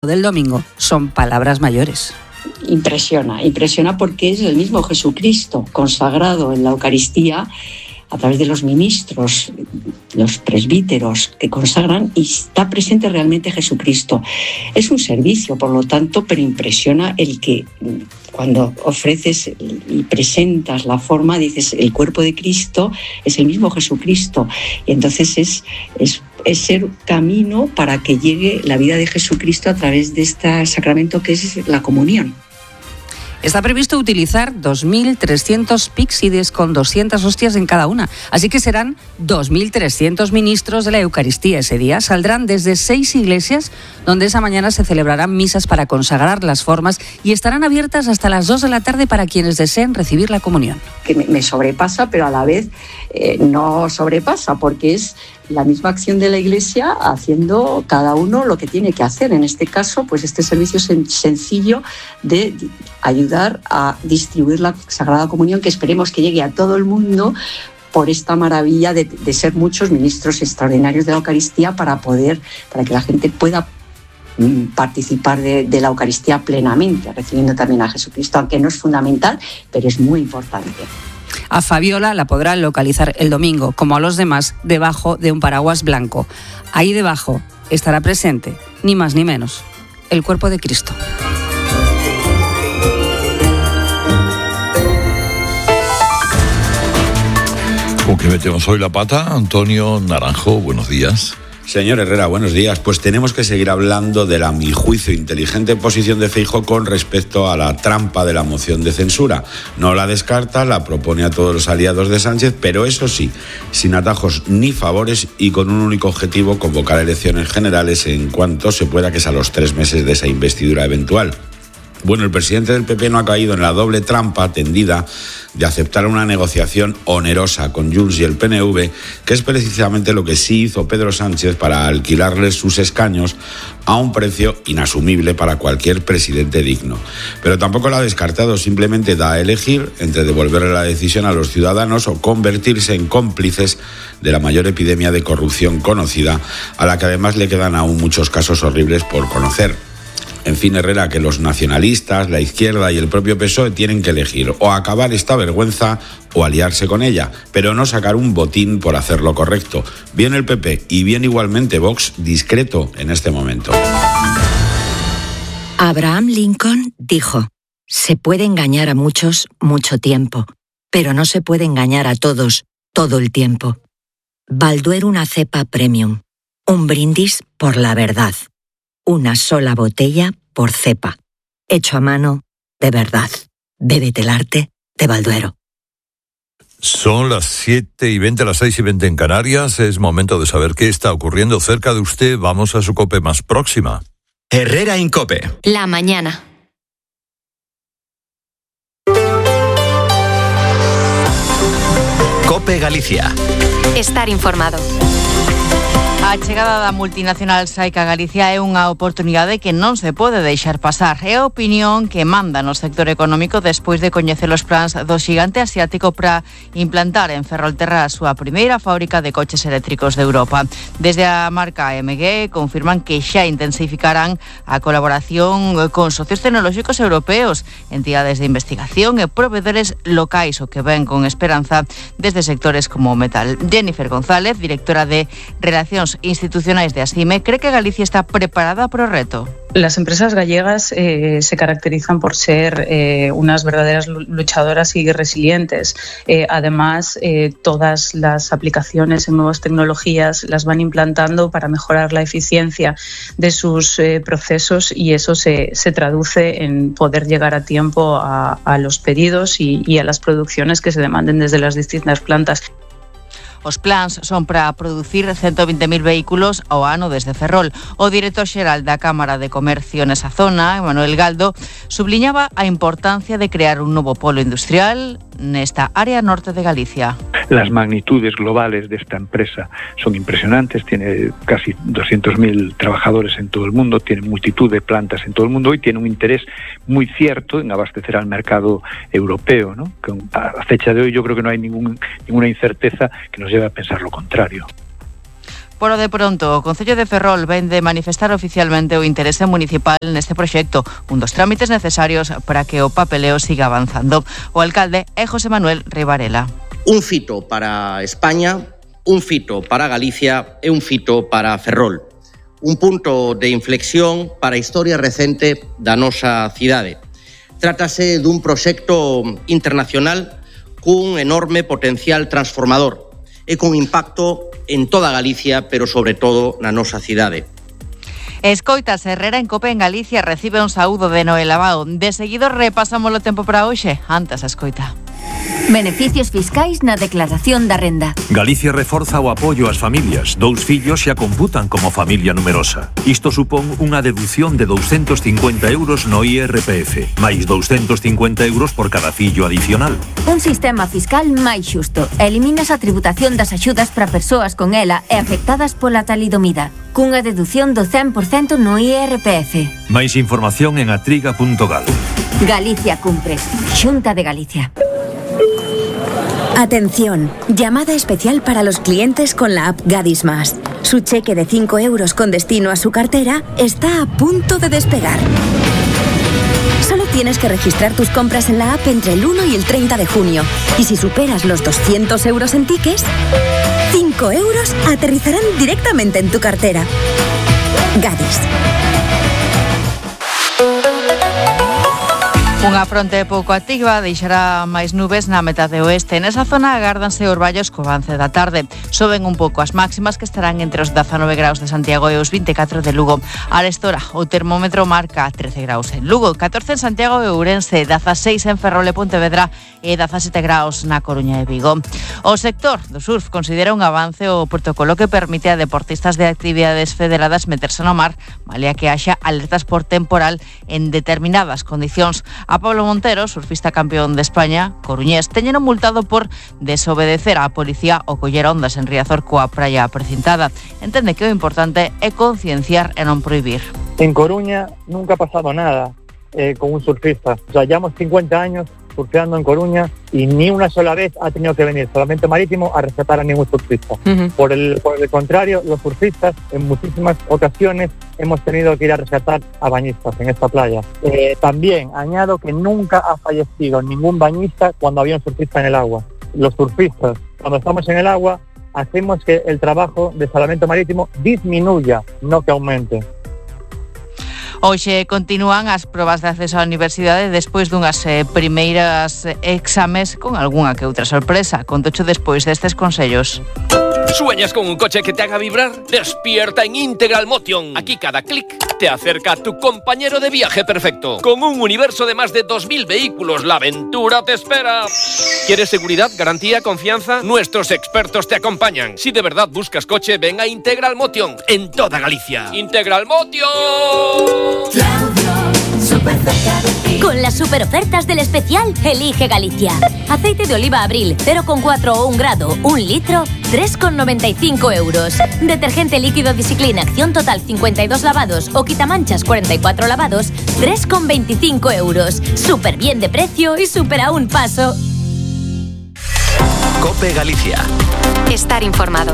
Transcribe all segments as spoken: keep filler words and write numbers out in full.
del domingo son palabras mayores. Impresiona, impresiona porque es el mismo Jesucristo consagrado en la Eucaristía a través de los ministros, los presbíteros que consagran, y está presente realmente Jesucristo. Es un servicio, por lo tanto, pero impresiona el que cuando ofreces y presentas la forma, dices, el cuerpo de Cristo es el mismo Jesucristo. Y entonces es, es, es ser camino para que llegue la vida de Jesucristo a través de este sacramento que es la comunión. Está previsto utilizar dos mil trescientos píxides con doscientas hostias en cada una. Así que serán dos mil trescientos ministros de la Eucaristía ese día. Saldrán desde seis iglesias, donde esa mañana se celebrarán misas para consagrar las formas y estarán abiertas hasta las dos de la tarde para quienes deseen recibir la comunión. Que me sobrepasa, pero a la vez eh, no sobrepasa, porque es la misma acción de la Iglesia haciendo cada uno lo que tiene que hacer. En este caso, pues este servicio sen- sencillo de ayudar a distribuir la Sagrada Comunión, que esperemos que llegue a todo el mundo por esta maravilla de, de ser muchos ministros extraordinarios de la Eucaristía para poder, para que la gente pueda mm, participar de, de la Eucaristía plenamente, recibiendo también a Jesucristo, aunque no es fundamental, pero es muy importante. A Fabiola la podrán localizar el domingo, como a los demás, debajo de un paraguas blanco. Ahí debajo estará presente, ni más ni menos, el cuerpo de Cristo. ¿Con qué metemos hoy la pata? Antonio Naranjo, buenos días. Señor Herrera, buenos días. Pues tenemos que seguir hablando de la, a mi juicio, inteligente posición de Feijóo con respecto a la trampa de la moción de censura. No la descarta, la propone a todos los aliados de Sánchez, pero eso sí, sin atajos ni favores y con un único objetivo: convocar elecciones generales en cuanto se pueda, que es a los tres meses de esa investidura eventual. Bueno, el presidente del P P no ha caído en la doble trampa tendida de aceptar una negociación onerosa con Junts y el P N V, que es precisamente lo que sí hizo Pedro Sánchez para alquilarles sus escaños a un precio inasumible para cualquier presidente digno. Pero tampoco lo ha descartado, simplemente da a elegir entre devolverle la decisión a los ciudadanos o convertirse en cómplices de la mayor epidemia de corrupción conocida, a la que además le quedan aún muchos casos horribles por conocer. En fin, Herrera, que los nacionalistas, la izquierda y el propio P S O E tienen que elegir o acabar esta vergüenza o aliarse con ella, pero no sacar un botín por hacer lo correcto. Bien el P P y bien igualmente Vox, discreto en este momento. Abraham Lincoln dijo: se puede engañar a muchos mucho tiempo, pero no se puede engañar a todos todo el tiempo. Balduero, una cepa premium. Un brindis por la verdad. Una sola botella por cepa. Hecho a mano, de verdad. Bébete el arte de Balduero. Son las siete y veinte, las seis y veinte en Canarias. Es momento de saber qué está ocurriendo cerca de usted. Vamos a su COPE más próxima. Herrera en COPE. La mañana. COPE Galicia. Estar informado. A chegada da multinacional Saica Galicia é unha oportunidade que non se pode deixar pasar. É a opinión que manda no sector económico despois de coñecer os plans do xigante asiático para implantar en Ferrolterra a súa primeira fábrica de coches eléctricos de Europa. Desde a marca M G confirman que xa intensificarán a colaboración con socios tecnolóxicos europeos, entidades de investigación e proveedores locais, o que ven con esperanza desde sectores como o metal. Jennifer González, directora de Relacións Institucionais de ASIME, cree que Galicia está preparada para o reto. Las empresas gallegas eh, se caracterizan por ser eh, unas verdaderas luchadoras y resilientes. Eh, además, eh, todas las aplicaciones en nuevas tecnologías las van implantando para mejorar la eficiencia de sus eh, procesos, y eso se, se traduce en poder llegar a tiempo a, a los pedidos y, y a las producciones que se demanden desde las distintas plantas. Os plans son para producir ciento veinte mil vehículos ao ano desde Ferrol. O director xeral da Cámara de Comercio nesa zona, Manuel Galdo, subliñaba a importancia de crear un novo polo industrial nesta área norte de Galicia. Las magnitudes globales de esta empresa son impresionantes, tiene casi doscientos mil trabajadores en todo el mundo, tiene multitud de plantas en todo el mundo y tiene un interés muy cierto en abastecer al mercado europeo, ¿no? Con, a fecha de hoy yo creo que no hay ningún, ninguna incerteza que nos lleve a pensar lo contrario. Por o de pronto, o Concello de Ferrol ven de manifestar oficialmente o interese municipal neste proxecto, un dos trámites necesarios para que o papeleo siga avanzando. O alcalde é José Manuel Rivarela. Un fito para España, un fito para Galicia e un fito para Ferrol. Un punto de inflexión para a historia recente da nosa cidade. Trátase dun proxecto internacional cun enorme potencial transformador e con impacto en toda Galicia, pero sobre todo na nosa cidade. Escoitas, Herrera en Cope en Galicia recibe un saúdo de Noel Abao. De seguido repasamos o tempo para hoxe, antes a escoita. Beneficios fiscais na declaración da renda. Galicia reforza o apoio ás familias. Dous fillos xa computan como familia numerosa. Isto supón unha deducción de doscientos cincuenta euros no I R P F, máis doscientos cincuenta euros por cada fillo adicional. Un sistema fiscal máis xusto. Eliminas a tributación das axudas para persoas con ela e afectadas pola talidomida, cunha deducción do cen por cento no I R P F. Máis información en atriga punto gal. Galicia cumpre. Xunta de Galicia. Atención, llamada especial para los clientes con la app Gadis Más. Su cheque de cinco euros con destino a su cartera está a punto de despegar. Solo tienes que registrar tus compras en la app entre el uno y el treinta de junio. Y si superas los doscientos euros en tickets, cinco euros aterrizarán directamente en tu cartera. Gadis. Unha fronte pouco activa deixará máis nubes na metade oeste. Nesa zona agárdanse orballos co avance da tarde. Soben un pouco as máximas que estarán entre os dezanove graus de Santiago e os vinte e catro de Lugo. A estora, o termómetro marca trece graus en Lugo, catorce en Santiago e Ourense, dezaseis en Ferrol e Pontevedra e dezasete graus na Coruña e Vigo. O sector do surf considera un avance o protocolo que permite a deportistas de actividades federadas meterse no mar, malia que haxa alertas por temporal en determinadas condicións. A Pablo Montero, surfista campeón de España, coruñés, teñeno multado por desobedecer á policía o coller ondas en Riazor coa praia precintada. Entende que o importante é concienciar e non prohibir. En Coruña nunca ha pasado nada eh, con un surfista. O sea, llevamos cincuenta años surfeando en Coruña y ni una sola vez ha tenido que venir Salvamento Marítimo a rescatar a ningún surfista. Uh-huh. Por el, por el contrario, los surfistas en muchísimas ocasiones hemos tenido que ir a rescatar a bañistas en esta playa. Eh, también añado que nunca ha fallecido ningún bañista cuando había un surfista en el agua. Los surfistas, cuando estamos en el agua, hacemos que el trabajo de Salvamento Marítimo disminuya, no que aumente. Hoxe continúan as probas de acceso á universidade despois dunhas eh, primeiras exames con algunha que outra sorpresa. Contocho despois destes consellos. ¿Sueñas con un coche que te haga vibrar? Despierta en Integral Motion. Aquí cada clic te acerca a tu compañero de viaje perfecto. Con un universo de más de dos mil vehículos, la aventura te espera. ¿Quieres seguridad, garantía, confianza? Nuestros expertos te acompañan. Si de verdad buscas coche, ven a Integral Motion en toda Galicia. Integral Motion. Con las super ofertas del especial, elige Galicia. Aceite de oliva Abril, cero coma cuatro o un grado, un litro, tres coma noventa y cinco euros. Detergente líquido Discipline, acción total cincuenta y dos lavados o quitamanchas cuarenta y cuatro lavados, tres coma veinticinco euros. Súper bien de precio y súper a un paso. COPE Galicia. Estar informado.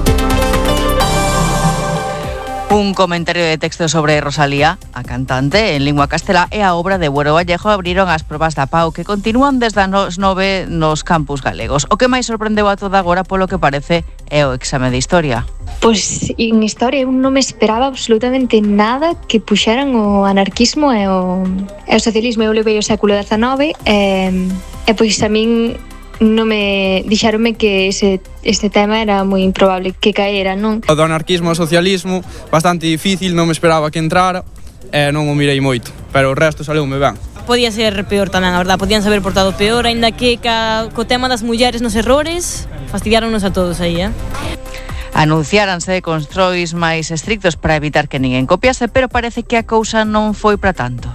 Un comentario de texto sobre Rosalía, a cantante, en lingua castelá, e a obra de Buero Vallejo abriron as probas da P A U que continúan desde as nove nos campus galegos. O que máis sorprendeu a toda agora, polo que parece, é o exame de historia. Pois en historia eu non me esperaba absolutamente nada que puxeran o anarquismo e o, e o socialismo. Eu levei o século dezanove e, e pois a min non me dixeronme que ese, este tema era moi improbable que caera, non? O do anarquismo e socialismo, bastante difícil, non me esperaba que entrara e non o mirei moito, pero o resto saleume ben. Podía ser peor tamén, a verdad, podían saber portado peor, aínda que ca, co tema das mulleres nos errores, fastidiáronos a todos aí, eh? Anunciáranse controis máis estrictos para evitar que ninguén copiase, pero parece que a cousa non foi para tanto.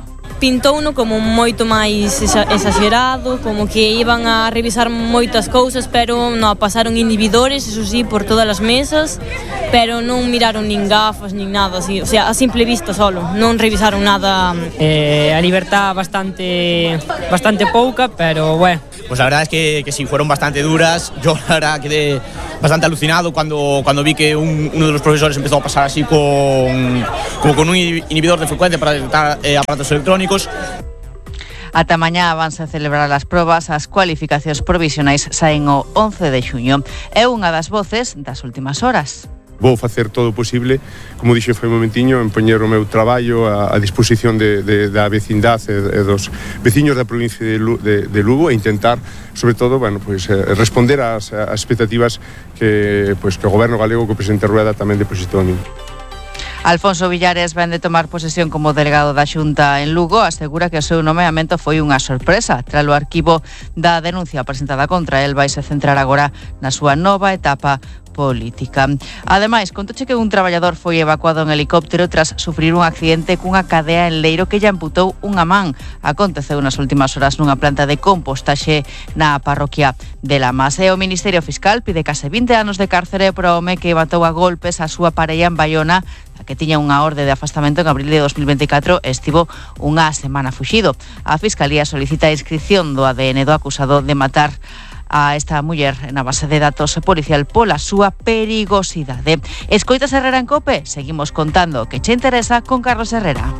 pintouno como moito máis exagerado, como que iban a revisar moitas cousas, pero non, pasaron inhibidores, eso sí, por todas as mesas, pero non miraron nin gafas, nin nada así, o sea, a simple vista solo, non revisaron nada. Eh, a libertad bastante bastante pouca, pero bueno. Pues la verdad es que, que sí, fueron bastante duras. Yo la verdad quedé bastante alucinado cuando, cuando vi que un, uno de los profesores empezó a pasar así con, como con un inhibidor de frecuencia para detectar eh, aparatos electrónicos. Ata mañá vanse a celebrar as probas, as cualificacións provisionais saen o once de xuño. É unha das voces das últimas horas. Vou facer todo o posible, como dixen foi un momentiño, en poñer o meu traballo a, a disposición de, de, da vecindade e, e dos veciños da provincia de, Lu, de, de Lugo e intentar, sobre todo, bueno, pues, eh, responder ás, ás expectativas que, pues, que o Goberno galego, que o presidente Rueda tamén depositou a min. Alfonso Villares vén de tomar posesión como delegado da Xunta en Lugo, asegura que o seu nomeamento foi unha sorpresa. Tras o arquivo da denuncia presentada contra el, vai se centrar agora na súa nova etapa política. Ademais, contoche que un traballador foi evacuado en helicóptero tras sufrir un accidente cunha cadea en Leiro que lle amputou unha man. Aconteceu nas últimas horas nunha planta de compostaxe na parroquia de Lamas. E o Ministerio Fiscal pide case vinte anos de cárcere para o home que matou a golpes a súa parella en Baiona, a que tiña unha orde de afastamento en abril de dos mil veinticuatro e estivo unha semana fuxido. A Fiscalía solicita a inscripción do A D N do acusado de matar a esta muller na base de datos policial pola súa perigosidade. Escoitas Herrera en COPE, seguimos contando que che interesa con Carlos Herrera.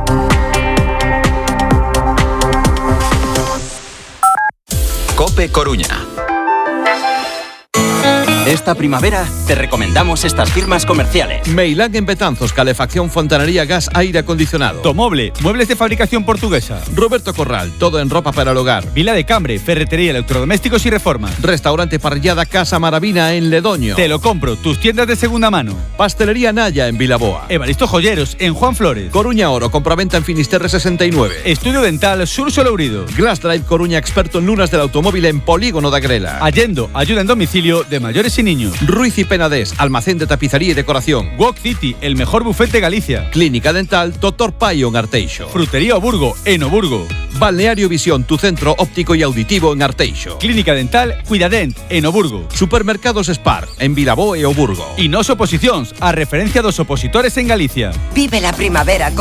COPE Coruña. Esta primavera te recomendamos estas firmas comerciales. Meilán en Betanzos, calefacción, fontanería, gas, aire acondicionado. Tomoble, muebles de fabricación portuguesa. Roberto Corral, todo en ropa para el hogar. Vila de Cambre, ferretería, electrodomésticos y reformas. Restaurante Parrillada Casa Maravina en Ledoño. Te lo compro, tus tiendas de segunda mano. Pastelería Naya en Vilaboa. Evaristo Joyeros en Juan Flores. Coruña Oro, compraventa en Finisterre sesenta y nueve. Estudio Dental Sur Solourido. Glass Drive Coruña, experto en lunas del automóvil en Polígono de Agrela. Allendo, ayuda en domicilio de mayores y niños. Ruiz y Penadés, almacén de tapicería y decoración. Walk City, el mejor buffet de Galicia. Clínica Dental Doctor Payo en Arteixo. Frutería Oburgo en Oburgo. Balneario Visión, tu centro óptico y auditivo en Arteixo. Clínica Dental Cuidadent en Oburgo. Supermercados Spar en Vilaboa e Oburgo. Y Nos Oposicións, a referencia dos opositores en Galicia. Vive la primavera con